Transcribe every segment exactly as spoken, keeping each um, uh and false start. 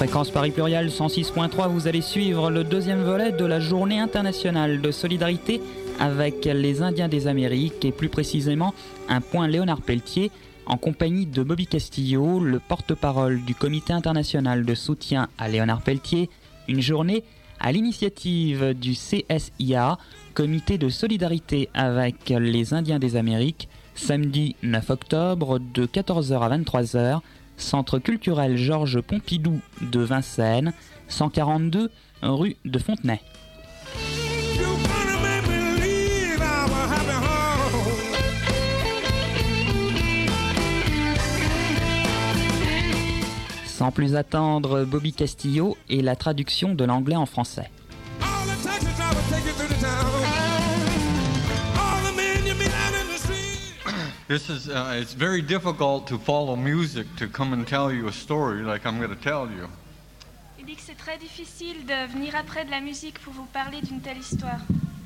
Fréquence Paris Pluriel cent six point trois, vous allez suivre le deuxième volet de la journée internationale de solidarité avec les Indiens des Amériques et plus précisément un point Léonard Pelletier en compagnie de Bobby Castillo, le porte-parole du Comité international de soutien à Léonard Pelletier, une journée à l'initiative du C S I A, Comité de solidarité avec les Indiens des Amériques, samedi neuf octobre de quatorze heures à vingt-trois heures, Centre culturel Georges Pompidou de Vincennes, cent quarante-deux rue de Fontenay. Sans plus attendre, Bobby Castillo et la traduction de l'anglais en français. This is, uh, it's very difficult to follow music to come and tell you a story like I'm going to tell you. Il dit que c'est très difficile de venir après de la musique pour vous parler d'une telle histoire.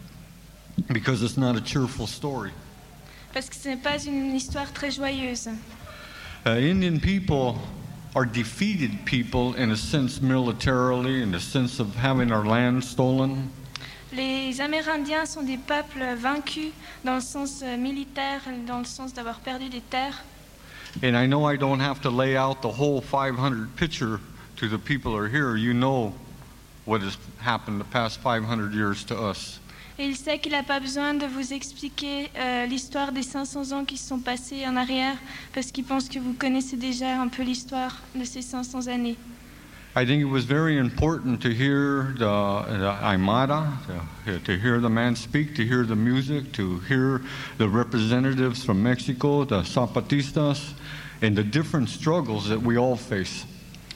Because it's not a cheerful story. Parce que ce n'est pas une histoire très joyeuse. Uh, Indian people are defeated people in a sense militarily, in a sense of having our land stolen. Les Amérindiens sont des peuples vaincus dans le sens militaire, dans le sens d'avoir perdu des terres. And I know I don't have to lay out the whole five hundred picture to the people who are here. You know what has happened the past five hundred years to us. Et il sait qu'il n'a pas besoin de vous expliquer euh, l'histoire des cinq cents ans qui se sont passés en arrière, parce qu'il pense que vous connaissez déjà un peu l'histoire de ces cinq cents années. I think it was very important to hear the, the Aymara, to, to hear the man speak, to hear the music, to hear the representatives from Mexico, the Zapatistas, and the different struggles that we all face.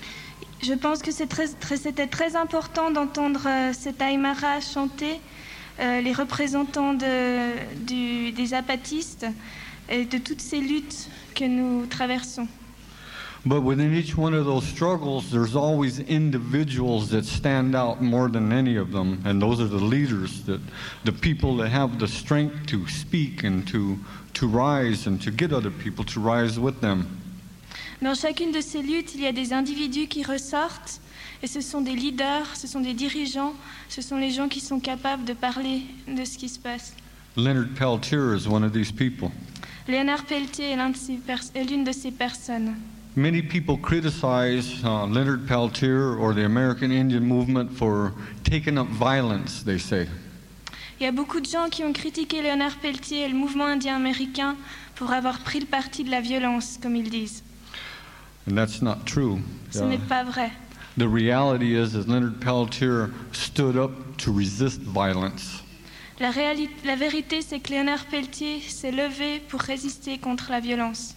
Je pense que c'est très, très, c'était très important d'entendre euh, cet Aymara chanter, euh, les représentants de, du, des Zapatistes et de toutes ces luttes que nous traversons. But within each one of those struggles, there's always individuals that stand out more than any of them, and those are the leaders, that the people that have the strength to speak and to to rise and to get other people to rise with them. Dans chacune de ces luttes, il y a des individus qui ressortent, et ce sont des leaders, ce sont des dirigeants, ce sont les gens qui sont capables de parler de ce qui se passe. Leonard Peltier is one of these people. Léonard Pelletier est, l'un de ces pers- est l'une de ces personnes. Many people criticize uh, Leonard Peltier or the American Indian movement for taking up violence, they say. Il y a beaucoup de gens qui ont critiqué Léonard Pelletier et le mouvement indien américain pour avoir pris le parti de la violence, comme ils disent. And that's not true. Ce Uh, n'est pas vrai. the reality is that Leonard Peltier stood up to resist violence. La, réali- la vérité, c'est que Léonard Pelletier s'est levé pour résister contre la violence.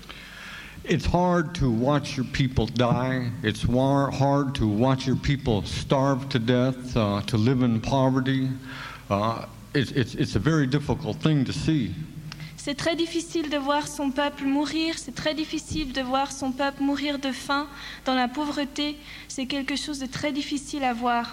It's hard to watch your people die. It's war- hard to watch your people starve to death, uh, to live in poverty. Uh, it's, it's, it's a very difficult thing to see. C'est très difficile de voir son peuple mourir, c'est très difficile de voir son peuple mourir de faim, dans la pauvreté. C'est quelque chose de très difficile à voir.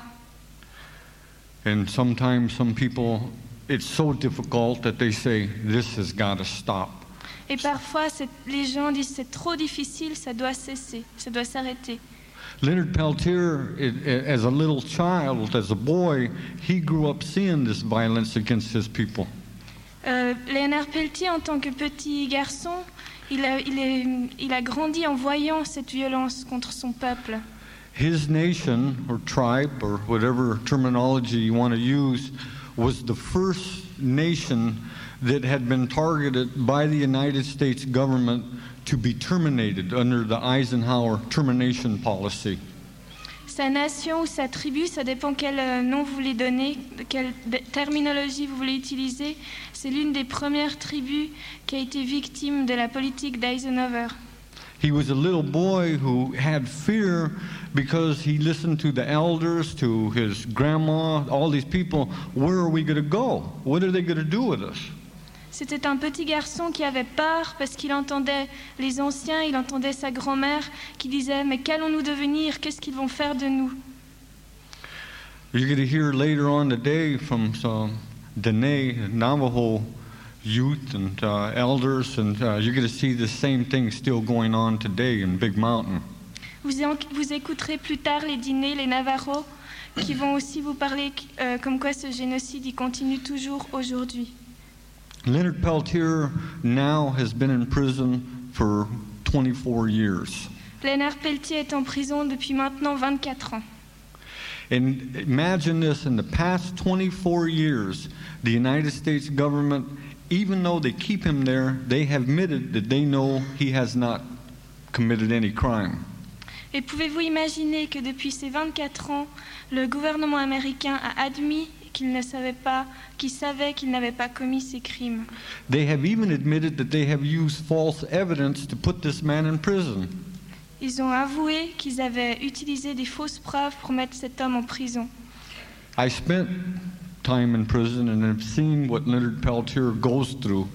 And sometimes some people, it's so difficult that they say, this has got to stop. Et parfois, c'est- les gens disent c'est trop difficile, ça doit cesser, ça doit s'arrêter. Leonard Peltier, i- i- as a little child, as a boy, he grew up seeing this violence against his people. Euh, Léonard Pelletier, en tant que petit garçon, il a, il, est, il a grandi en voyant cette violence contre son peuple. His nation, or tribe, or whatever terminology you want to use, was the first nation that had been targeted by the United States government to be terminated under the Eisenhower termination policy. Sa nation ou sa tribu, ça dépend quel euh, nom vous voulez donner, quelle de- terminologie vous voulez utiliser. C'est l'une des premières tribus qui a été victime de la politique d'Eisenhower. He was a little boy who had fear because he listened to the elders, to his grandma, all these people. Where are we going to go? What are they going to do with us? C'était un petit garçon qui avait peur parce qu'il entendait les anciens, il entendait sa grand-mère qui disait « Mais qu'allons-nous devenir? Qu'est-ce qu'ils vont faire de nous ?» You're going to hear later on today from some Dene, Navajo youth and uh, elders, and uh, you're going to see the same thing still going on today in Big Mountain. Vous, en- vous écouterez plus tard les dîners, les Navarros, qui vont aussi vous parler euh, comme quoi ce génocide il continue toujours aujourd'hui. Leonard Peltier now has been in prison for twenty-four years. Léonard Peltier est en prison depuis maintenant vingt-quatre ans. And imagine this, in the past twenty-four years, the United States government, even though they keep him there, they have admitted that they know he has not committed any crime. Et pouvez-vous imaginer que depuis ces vingt-quatre ans, le gouvernement américain a admis qu'il ne savait pas, qu'il savait qu'il n'avait pas commis ces crimes. They have even admitted that they have used false evidence to put this man in prison. Ils ont avoué qu'ils avaient utilisé des fausses preuves pour mettre cet homme en prison. I spent time in prison and have seen what Leonard Peltier goes through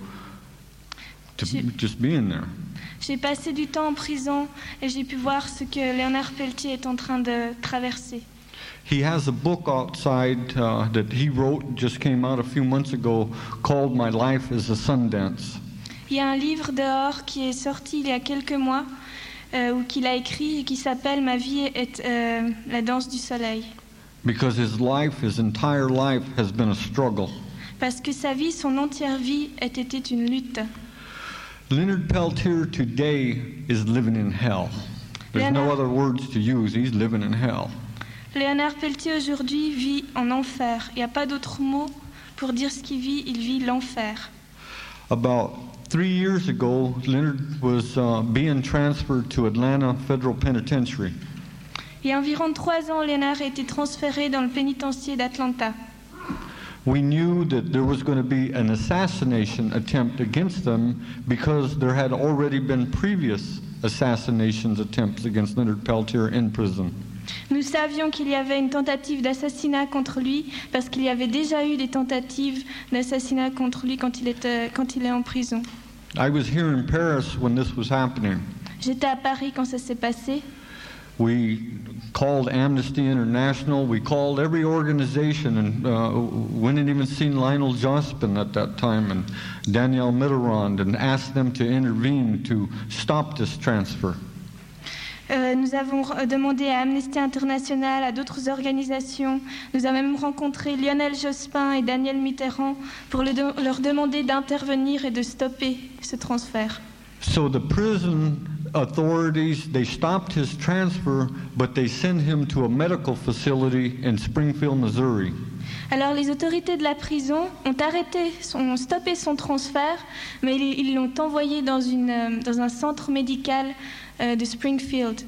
to J'ai- just being there. J'ai passé du temps en prison et j'ai pu voir ce que Léonard Peltier est en train de traverser. He has a book outside uh, that he wrote, just came out a few months ago, called My Life is a Sundance. Il y a un livre dehors qui est sorti il y a quelques mois, euh, ou qu'il a écrit et qui s'appelle Ma vie est euh, la danse du soleil. Because his life, his entire life, has been a struggle. Parce que sa vie, son entière vie, était était une lutte. Leonard Peltier today is living in hell. There's no Leonard- other words to use. He's living in hell. Léonard Peltier aujourd'hui vit en enfer. Il n'y a pas d'autre mot pour dire ce qu'il vit, il vit l'enfer. About three years ago, Leonard was uh, being transferred to Atlanta Federal Penitentiary. Il y a environ trois ans, Léonard a été transféré dans le pénitencier d'Atlanta. We knew that there was going to be an assassination attempt against them because there had already been previous assassinations attempts against Leonard Peltier in prison. Nous savions qu'il y avait une tentative d'assassinat contre lui parce qu'il y avait déjà eu des tentatives d'assassinat contre lui quand il, était, quand il est en prison. I was here in Paris when this was happening. J'étais à Paris quand ça s'est passé. We called Amnesty International. We called every organization, and uh, we hadn't even seen Lionel Jospin at that time, and Danielle Mitterrand, and asked them to intervene to stop this transfer. Euh, nous avons euh, demandé à Amnesty International, à d'autres organisations. Nous avons même rencontré Lionel Jospin et Daniel Mitterrand pour le de- leur demander d'intervenir et de stopper ce transfert. So the prison authorities, they stopped his transfer, but they sent him to a medical facility in Springfield, Missouri. Alors les autorités de la prison ont arrêté, ont stoppé son transfert, mais ils ils l'ont envoyé dans, une, euh, dans un centre médical euh, de Springfield.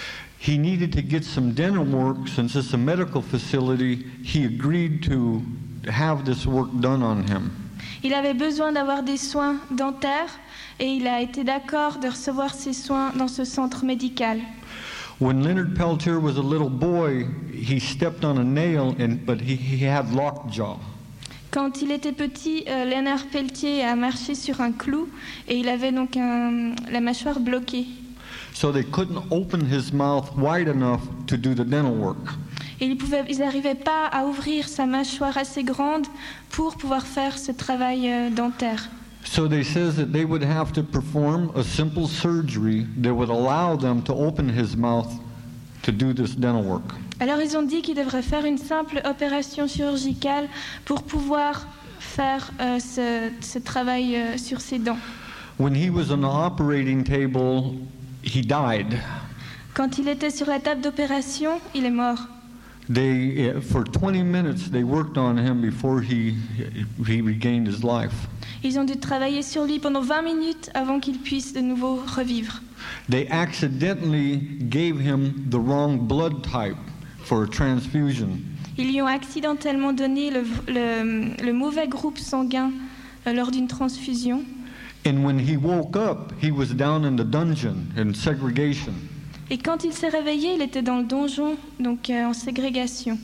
He needed to get some dental work. Since it's a medical facility, he agreed to have this work done on him. Il avait besoin d'avoir des soins dentaires et il a été d'accord de recevoir ces soins dans ce centre médical. When Leonard Peltier was a little boy, he stepped on a nail, and, but he, he had lockjaw. Quand il était petit, euh, Léonard Peltier a marché sur un clou et il avait donc un- la mâchoire bloquée. So they couldn't open his mouth wide enough to do the dental work. Et ils n'arrivaient pas à ouvrir sa mâchoire assez grande pour pouvoir faire ce travail euh, dentaire. So they says that they would have to perform a simple surgery that would allow them to open his mouth to do this dental work. Alors ils ont dit qu'ils devraient faire une simple opération chirurgicale pour pouvoir faire euh, ce, ce travail euh, sur ses dents. When he was on the operating table, he died. Quand il était sur la table d'opération, il est mort. They, uh, for twenty minutes, they worked on him before he, he regained his life. Ils ont dû travailler sur lui pendant vingt minutes avant qu'il puisse de nouveau revivre. They accidentally gave him the wrong blood type for a transfusion. Ils lui ont accidentellement donné le, le- le mauvais groupe sanguin euh, lors d'une transfusion. And when he woke up, he was down in the dungeon in segregation. Et quand il s'est réveillé, il était dans le donjon, donc euh, en ségrégation.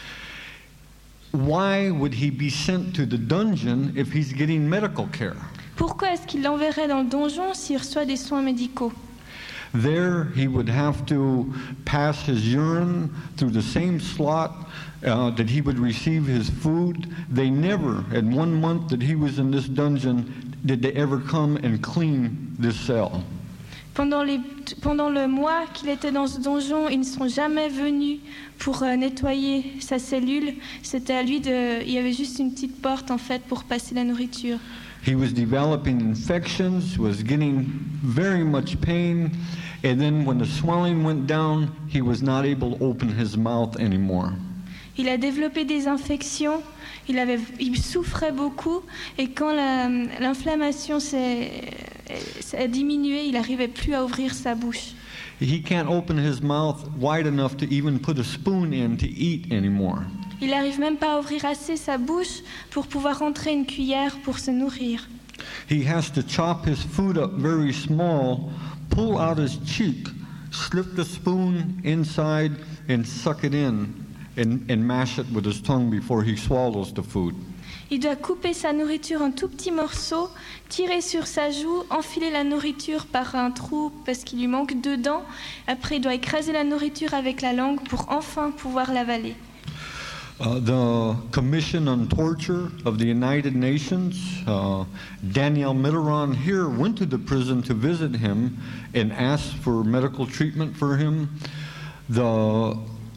Why would he be sent to the dungeon if he's getting medical care? Pourquoi est-ce qu'il l'enverrait dans le donjon s'il reçoit des soins médicaux? There, he would have to pass his urine through the same slot uh, that he would receive his food. They never, in one month that he was in this dungeon, did they ever come and clean this cell. Pendant, les, pendant le mois qu'il était dans ce donjon, ils ne sont jamais venus pour euh, nettoyer sa cellule. C'était à lui de... Il y avait juste une petite porte, en fait, pour passer la nourriture. He was developing infections, was getting very much pain, and then when the swelling went down, he was not able to open his mouth anymore. Il a développé des infections, il, avait, il souffrait beaucoup, et quand la, l'inflammation s'est, s'est diminuée, il n'arrivait plus à ouvrir sa bouche. He can't open his mouth wide enough to even put a spoon in to eat anymore. Il n'arrive même pas à ouvrir assez sa bouche pour pouvoir rentrer une cuillère pour se nourrir. He has to chop his food up very small, pull out his cheek, slip the spoon inside, and suck it in, and, and mash it with his tongue before he swallows the food. Il doit couper sa nourriture en tout petits morceaux, tirer sur sa joue, enfiler la nourriture par un trou parce qu'il lui manque deux dents. Après, il doit écraser la nourriture avec la langue pour enfin pouvoir l'avaler. Uh, the Commission on Torture of the United Nations, uh, Danielle Mitterrand here went to the prison to visit him and asked for medical treatment for him. The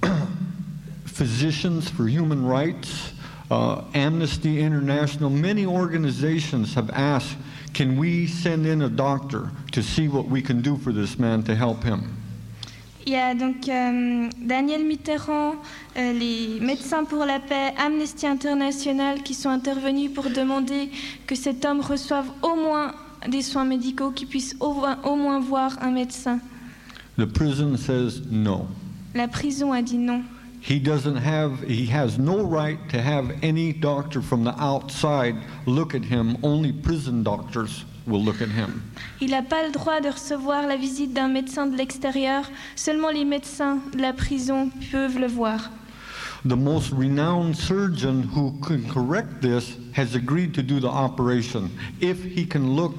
Physicians for Human Rights, uh, Amnesty International, many organizations have asked, can we send in a doctor to see what we can do for this man to help him? Il y a donc euh, Danielle Mitterrand, euh, les Médecins pour la paix, Amnesty International qui sont intervenus pour demander que cet homme reçoive au moins des soins médicaux, qu'il puisse au, au moins voir un médecin. The prison says no. La prison a dit non. He doesn't have, he has no right to have any doctor from the outside look at him. Only prison doctors will look at him. Il n'a pas le droit de recevoir la visite d'un médecin de l'extérieur. Seulement les médecins de la prison peuvent le voir. The most renowned surgeon who can correct this has agreed to do the operation if he can look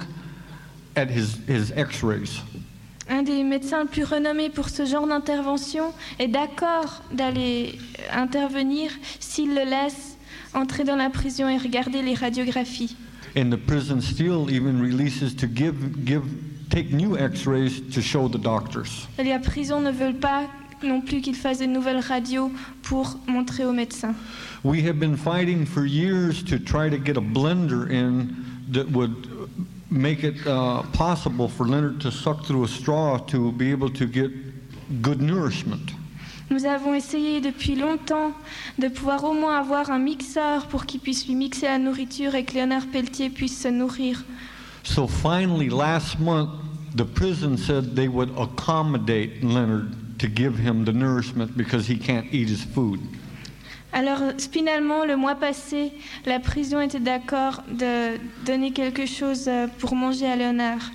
at his, his x-rays. Un des médecins les plus renommés pour ce genre d'intervention est d'accord d'aller intervenir s'il le laisse entrer dans la prison et regarder les radiographies. And the prison still even releases to give, give, take new x-rays to show the doctors. Et la prison ne veut pas non plus qu'il fasse de nouvelles radios pour montrer aux médecins. We have been fighting for years to try to get a blender in that would make it uh, possible for Leonard to suck through a straw to be able to get good nourishment. Nous avons essayé depuis longtemps de pouvoir au moins avoir un mixeur pour qu'il puisse lui mixer la nourriture et que Léonard Pelletier puisse se nourrir. So finally, last month, the prison said they would accommodate Leonard to give him the nourishment because he can't eat his food. Alors finalement, le mois passé, la prison était d'accord de donner quelque chose pour manger à Léonard.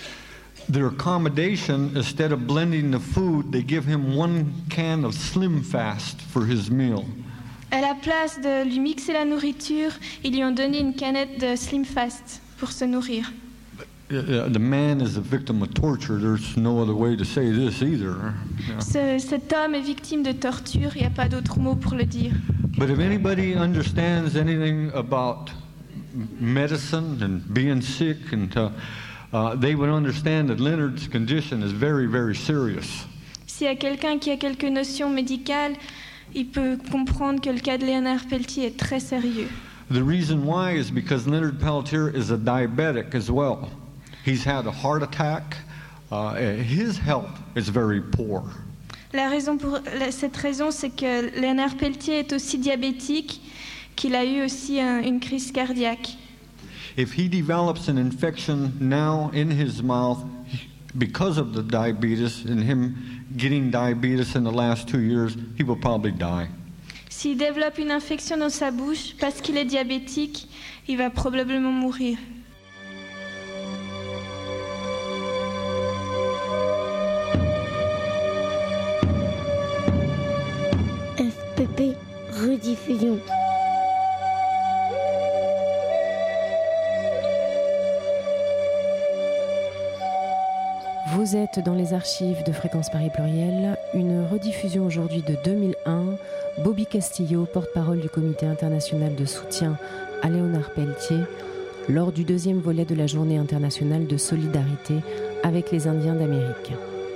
Their accommodation, instead of blending the food, they give him one can of Slim Fast for his meal. À la place de lui mixer la nourriture, ils lui ont donné une canette de Slim Fast pour se nourrir. Uh, the man is a victim of torture. There's no other way to say this either. Yeah. Ce, cet homme est victime de torture, il n'y a pas d'autre mot pour le dire. But if anybody understands anything about medicine and being sick, and uh, uh, they would understand that Leonard's condition is very, very serious. S'il y a quelqu'un qui a quelques notions médicales, il peut comprendre que le cas de Léonard Pelletier est très sérieux. The reason why is because Leonard Pelletier is a diabetic as well. He's had a heart attack. Uh, his health is very poor. La raison pour cette raison, c'est que Léonard Pelletier est aussi diabétique, qu'il a eu aussi un, une crise cardiaque. If he develops an infection now in his mouth because of the diabetes and him getting diabetes in the last two years, he will probably die. S'il développe une infection dans sa bouche parce qu'il est diabétique, il va probablement mourir. F P P rediffusion. Vous êtes dans les archives de Fréquence Paris Pluriel, une rediffusion aujourd'hui de deux mille un. Bobby Castillo, porte-parole du Comité international de soutien à Léonard Pelletier, lors du deuxième volet de la Journée internationale de solidarité avec les Indiens d'Amérique.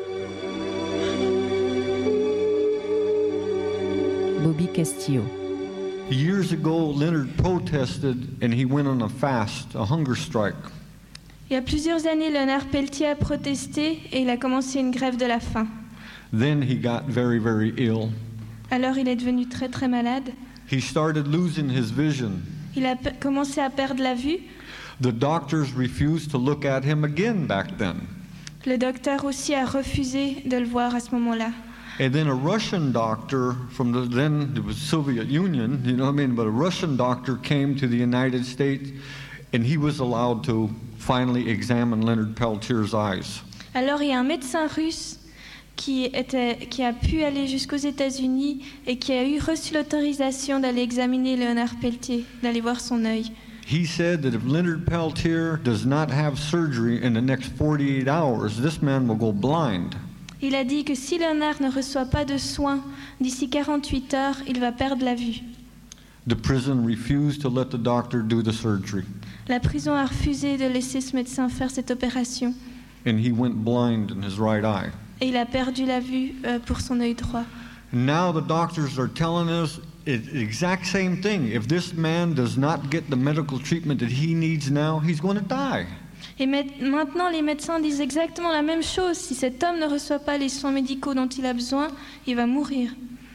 Bobby Castillo. Years ago, Leonard protested and he went on a fast, a hunger strike. Il y a plusieurs années, Leonard Peltier a protesté et il a commencé une grève de la faim. Then he got very, very ill. Alors il est devenu très très malade. He started losing his vision. Il a pe- commencé à perdre la vue. The doctors refused to look at him again back then. Le docteur aussi a refusé de le voir à ce moment-là. And then a Russian doctor from the then it was Soviet Union, you know what I mean, but a Russian doctor came to the United States and he was allowed to finally examine Leonard Peltier's eyes. Alors il y a un médecin russe qui, était, qui a pu aller jusqu'aux États-Unis et qui a eu reçu l'autorisation d'aller examiner Leonard Peltier, d'aller voir son œil. He said that if Leonard Peltier does not have surgery in the next forty-eight hours, this man will go blind. Il a dit que si Leonard ne reçoit pas de soins d'ici quarante-huit heures, il va perdre la vue. The prison refused to let the doctor do the surgery, La prison a refusé de laisser ce médecin faire cette opération and he went blind in his right eye. et il a perdu la vue euh, pour son œil droit. Now the doctors are telling us the exact same thing. If this man does not get the medical treatment that he needs now, he's going to die. Et maintenant, les médecins disent exactement la même chose. Si cet homme ne reçoit pas les soins médicaux dont il a besoin, il va mourir.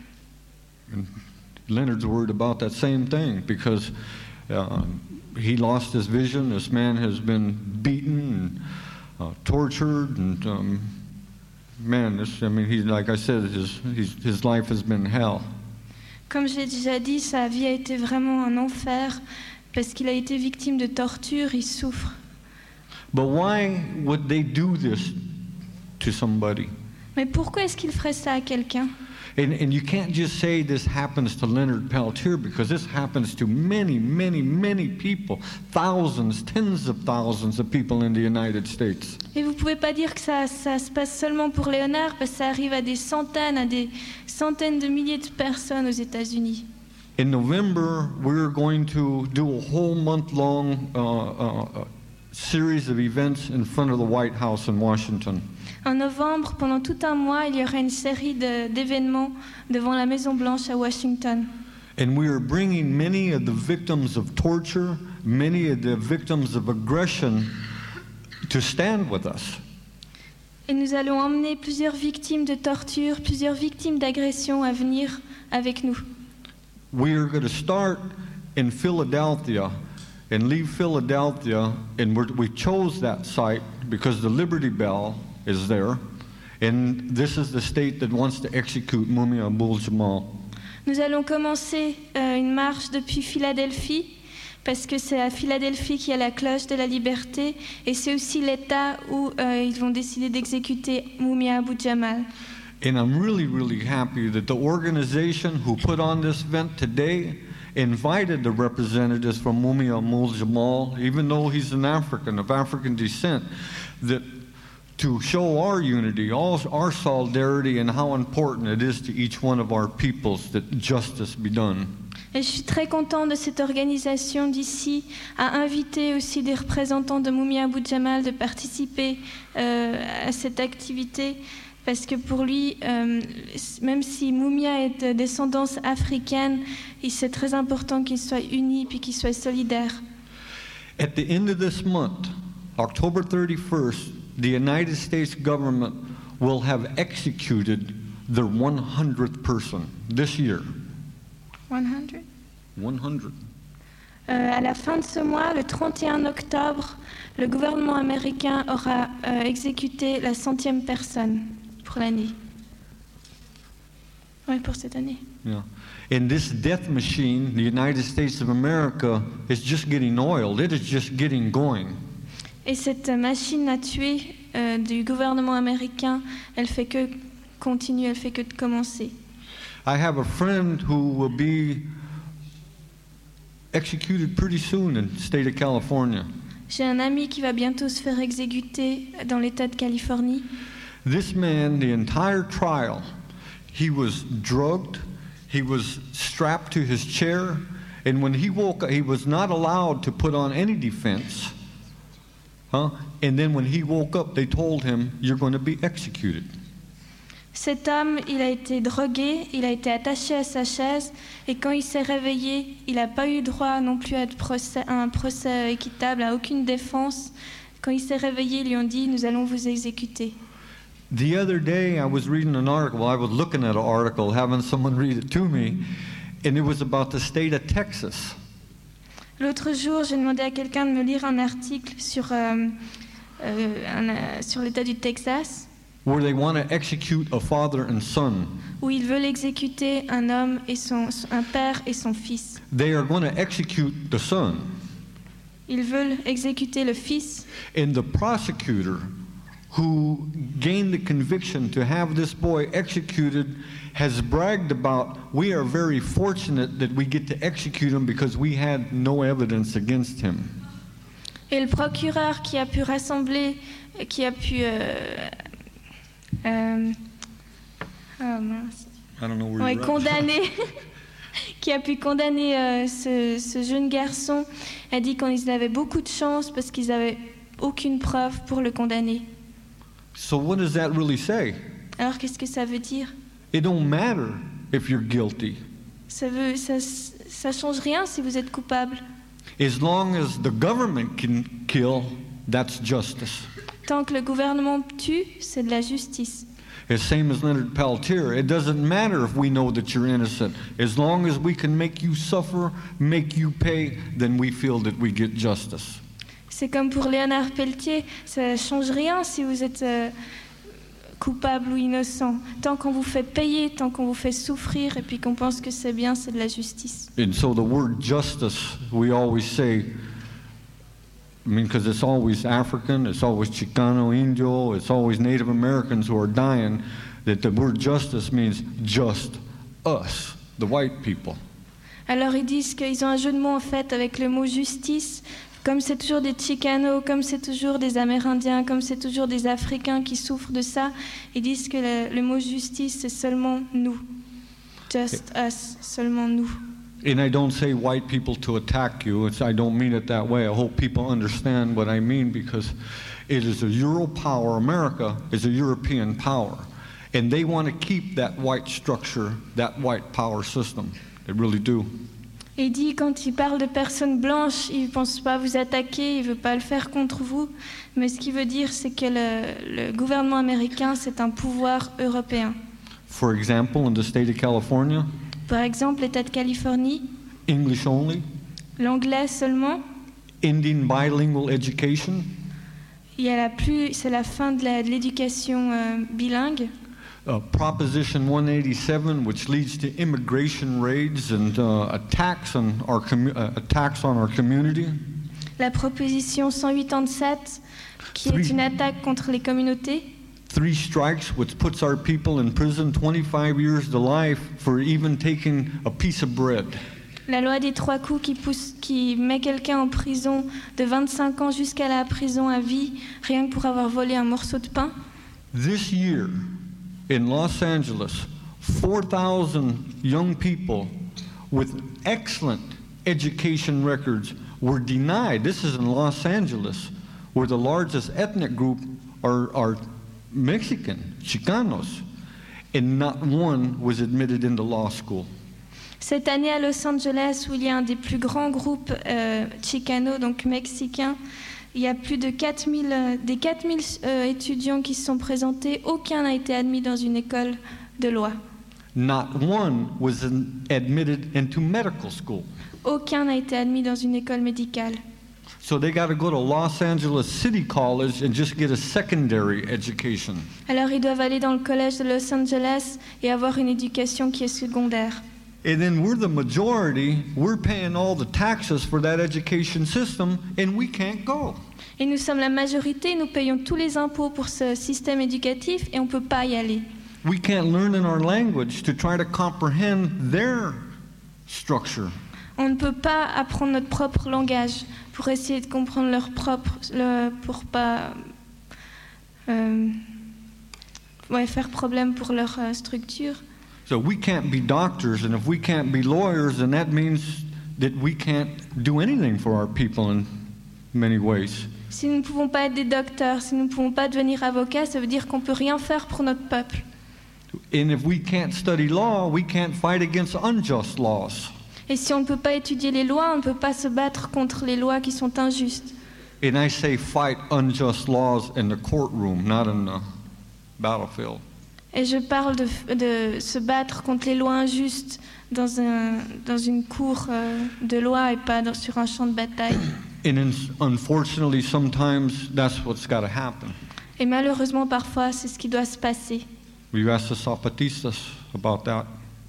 And Leonard's worried about that same thing because uh, he lost his vision. This man has been beaten and uh, tortured, and um, man, this, I mean, he's like I said, his his his life has been hell. Comme j'ai déjà dit, sa vie a été vraiment un enfer parce qu'il a été victime de torture, il souffre. But why would they do this to somebody? Mais pourquoi est-ce qu'il ferait ça à quelqu'un? And, and you can't just say this happens to Leonard Peltier because this happens to many, many, many people, thousands, tens of thousands of people in the United States. Et vous pouvez pas dire que ça, ça se passe seulement pour Léonard, parce que ça arrive à des centaines, à des centaines de milliers de personnes aux États-Unis. In November, we're going to do a whole month-long uh, uh, series of events in front of the White House in Washington. En novembre, pendant tout un mois, il y aura une série de, d'événements devant la Maison Blanche à Washington. And we are bringing many of the victims of torture, many of the victims of aggression to stand with us. Et nous allons emmener plusieurs victimes de torture, plusieurs victimes d'agression à venir avec nous. We are going to start in Philadelphia and leave Philadelphia, and we're, we chose that site because the Liberty Bell is there, and this is the state that wants to execute Mumia Abu-Jamal. Nous allons commencer euh, une marche depuis Philadelphie, parce que c'est à Philadelphie qu'il y a la cloche de la liberté, et c'est aussi l'État où euh, ils vont décider d'exécuter Mumia Abu-Jamal. And I'm really, really happy that the organization who put on this event today invited the representatives from Mumia Abu-Jamal, even though he's an African, of African descent, that to show our unity, all, our solidarity, and how important it is to each one of our peoples that justice be done. Et je suis très contente de cette organisation d'ici à inviter aussi des représentants de Mumia Abu-Jamal de participer euh, à cette activité, parce que pour lui, euh, même si Mumia est de descendance africaine, c'est très important qu'il soit uni puis qu'il soit solidaire. At the end of this month, October thirty-first, the United States government will have executed their one hundredth person this year. one hundred one hundred. Euh, à la fin de ce mois, le trente et un octobre, le gouvernement américain aura euh, exécuté la centième personne pour l'année. Oui, pour cette année. Yeah. And this death machine, the United States of America, is just getting oiled. It is just getting going. Et cette machine à tuer euh, du gouvernement américain, elle fait que continuer, elle fait que de commencer. I have a friend who will be executed pretty soon in the state of California. J'ai un ami qui va bientôt se faire exécuter dans l'État de Californie. This man, the entire trial, he was drugged, he was strapped to his chair, and when he woke up, he was not allowed to put on any defense. Huh? and then when he woke up, they told him, "You're going to be executed." Cet homme, il a été drogué, il a été attaché à sa chaise, et quand il s'est réveillé, il n'a pas eu droit non plus à procès, à un procès équitable, à aucune défense. Quand il s'est réveillé, ils lui ont dit, nous allons vous exécuter. The other day, I was reading an article. I was looking at an article, having someone read it to me, and it was about the state of Texas. L'autre jour, j'ai demandé à quelqu'un de me lire un article sur, euh, euh, un, euh, sur l'État du Texas, Where they want to execute a father and son. où ils veulent exécuter un homme et son, un père et son fils. They are going to execute the son. Ils veulent exécuter le fils. And the prosecutor who gained the conviction to have this boy executed has bragged about, we are very fortunate that we get to execute him because we had no evidence against him. Et le procureur qui a pu rassembler, qui a pu euh, euh, oh mince. I don't know where Ouais, you're at. condamner, qui a pu condamner euh, ce, ce jeune garçon, a dit qu'ils avaient beaucoup de chance parce qu'ils n'avaient aucune preuve pour le condamner. So what does that really say? Alors qu'est-ce que ça veut dire? It don't matter if you're guilty. Ça veut, ça, ça change rien si vous êtes coupable. As long as the government can kill, that's justice. Tant que le gouvernement tue, c'est de la justice. As same as Leonard Peltier, it doesn't matter if we know that you're innocent. As long as we can make you suffer, make you pay, then we feel that we get justice. C'est comme pour Léonard Peltier, ça change rien si vous êtes euh, coupable ou innocent. Tant qu'on vous fait payer, tant qu'on vous fait souffrir et puis qu'on pense que c'est bien, c'est de la justice. And so the word justice, we always say, I mean, because it's always African, it's always Chicano, Indio, it's always Native Americans who are dying, that the word justice means just us, the white people. Alors ils disent qu'ils ont un jeu de mots en fait avec le mot justice. Comme c'est toujours des Chicanos, comme c'est toujours des Amérindiens, comme c'est toujours des Africains qui souffrent de ça, ils disent que le, le mot justice, c'est seulement nous. Just us, seulement nous. And I don't say white people to attack you. It's, I don't mean it that way. I hope people understand what I mean because it is a Euro power. America is a European power. And they want to keep that white structure, that white power system. They really do. Et il dit, quand il parle de personnes blanches, il ne pense pas vous attaquer, il ne veut pas le faire contre vous. Mais ce qu'il veut dire, c'est que le, le gouvernement américain, c'est un pouvoir européen. For example, in the state of California, Par exemple, l'État de Californie, English only, l'anglais seulement. Indian bilingual education, Il y a la plus, c'est la fin de, la, de l'éducation euh, bilingue. uh, Proposition one eighty-seven, which leads to immigration raids and uh, attacks on our commu- uh, attacks on our community. La proposition cent quatre-vingt-dix-sept, qui Three. est une attaque contre les communautés. Three strikes, which puts our people in prison twenty-five years to life for even taking a piece of bread. La loi des trois coups qui, pousse, qui met quelqu'un en prison de vingt-cinq ans jusqu'à la prison à vie, rien que pour avoir volé un morceau de pain. This year, in Los Angeles, four thousand young people with excellent education records were denied. This is in Los Angeles, where the largest ethnic group are, are Mexican, Chicanos, and not one was admitted into law school. Cette année à Los Angeles, où il y a un des plus grands groupes euh, chicanos, donc mexicains, il y a plus de quatre mille, euh, des quatre mille euh, étudiants qui se sont présentés. Aucun n'a été admis dans une école de loi. Not one was in, admitted into medical school. Aucun n'a été admis dans une école médicale. So they got to go to Los Angeles City College and just get a secondary education. Alors ils doivent aller dans le collège de Los Angeles et avoir une éducation qui est secondaire. And then we're the majority, we're paying all the taxes for that education system, and we can't go. Et nous sommes la majorité, nous payons tous les impôts pour ce système éducatif et on ne peut pas y aller. We can't learn in our language to try to comprehend their structure. On ne peut pas apprendre notre propre langage pour essayer de comprendre leur propre, le, pour pas euh, ouais, faire problème pour leur euh, structure. So we can't be doctors, and if we can't be lawyers, then that means that we can't do anything for our people in many ways. Si nous ne pouvons pas être des docteurs, si nous ne pouvons pas devenir avocats, ça veut dire qu'on ne peut rien faire pour notre peuple. And if we can't study law, we can't fight against unjust laws. Et si on ne peut pas étudier les lois, on ne peut pas se battre contre les lois qui sont injustes. And I say fight unjust laws in the courtroom, not in the battlefield. Et je parle de, de se battre contre les lois injustes dans, un, dans une cour euh, de loi et pas dans, sur un champ de bataille. And in, unfortunately, sometimes that's what's got to happen. Et malheureusement, parfois, c'est ce qui doit se passer. We asked the Zapatistas about that,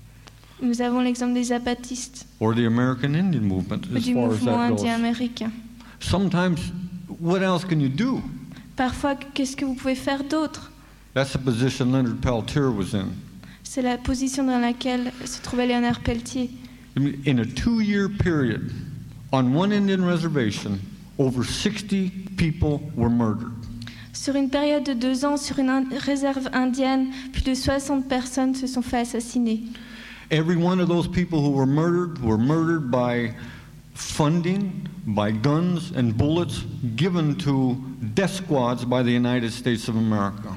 Nous avons l'exemple des zapatistes, or the American Indian movement, ou as du far as mouvement that indien goes. américain. Sometimes, what else can you do? Parfois, qu'est-ce que vous pouvez faire d'autre? That's the position Leonard Peltier was in. C'est la position dans laquelle se trouvait Léonard Peltier. I mean, in a two-year period, on one Indian reservation, over sixty people were murdered. Sur une période de deux ans, sur une in- réserve indienne, plus de soixante personnes se sont fait assassiner. Every one of those people who were murdered were murdered by funding, by guns and bullets given to death squads by the United States of America.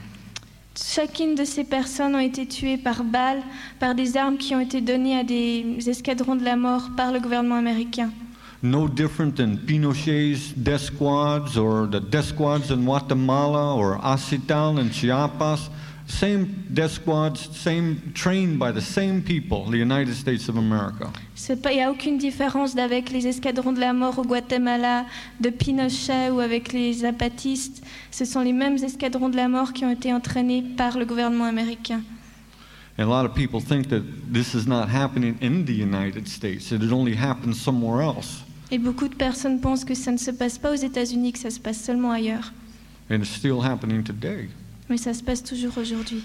Chacune de ces personnes ont été tuées par balles, par des armes qui ont été données à des escadrons de la mort par le gouvernement américain. No different than Pinochet's death squads or the death squads in Guatemala or Acital and Chiapas. Same death squads, same trained by the same people, the United States of America. Il n'y a aucune différence avec les escadrons de la mort au Guatemala, de Pinochet ou avec les zapatistes. Ce sont les mêmes escadrons de la mort qui ont été entraînés par le gouvernement américain. And a lot of people think that this is not happening in the United States, that it only happens somewhere else. Et beaucoup de personnes pensent que ça ne se passe pas aux États-Unis, que ça se passe seulement ailleurs. And it's still happening today. Mais ça se passe toujours aujourd'hui.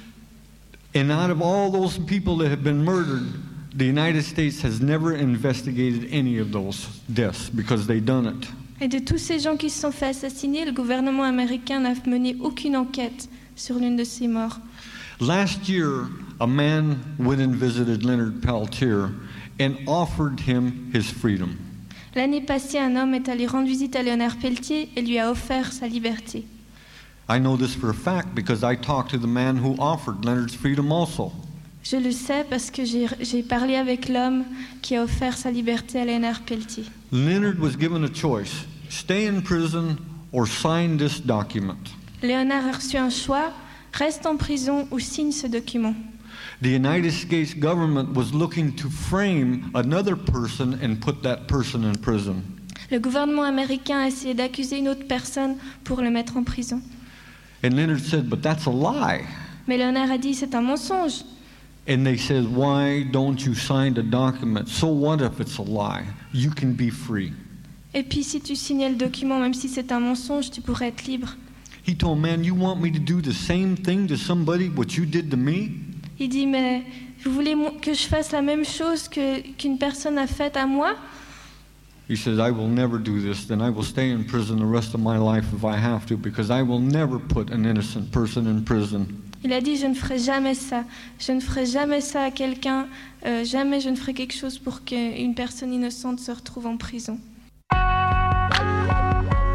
And out of all those people that have been murdered, the United States has never investigated any of those deaths because they done it. Et de tous ces gens qui se sont fait assassiner, le gouvernement américain n'a mené aucune enquête sur l'une de ces morts. Last year, a man went and visited Leonard Peltier and offered him his freedom. L'année passée, un homme est allé rendre visite à Léonard Peltier et lui a offert sa liberté. I know this for a fact because I talked to the man who offered Leonard's freedom also. Je le sais parce que j'ai, j'ai parlé avec l'homme qui a offert sa liberté à Léonard Peltier. Leonard was given a choice, stay in prison or sign this document. Léonard a reçu un choix, reste en prison ou signe ce document. The United States government was looking to frame another person and put that person in prison. Le gouvernement américain a essayé d'accuser une autre personne pour le mettre en prison. And Leonard said, but that's a lie. Mais Léonard a dit, c'est un mensonge. And they said, why don't you sign the document? So what if it's a lie? You can be free. Et puis si tu signais le document, même si c'est un mensonge, tu pourrais être libre. He told, man, you want me to do the same thing to somebody what you did to me? Il dit, mais vous voulez que je fasse la même chose que, qu'une personne a faite à moi? He says, I will never do this. Then I will stay in prison the rest of my life if I have to, because I will never put an innocent person in prison. Il a dit, je ne ferai jamais ça. Je ne ferai jamais ça à quelqu'un. Euh, jamais je ne ferai quelque chose pour qu'une personne innocente se retrouve en prison.